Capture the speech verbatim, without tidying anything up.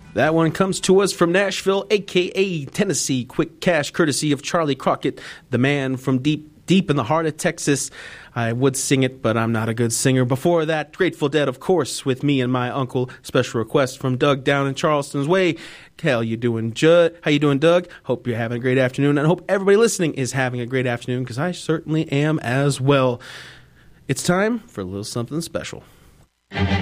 That one comes to us from Nashville, a k a. Tennessee. Quick Cash, courtesy of Charlie Crockett, the man from deep, deep in the heart of Texas. I would sing it, but I'm not a good singer. Before that, Grateful Dead, of course, with me and my uncle. Special request from Doug down in Charleston's Way. How you doing, Judd? How you doing, Doug? Hope you're having a great afternoon, and I hope everybody listening is having a great afternoon, because I certainly am as well. It's time for a little something special.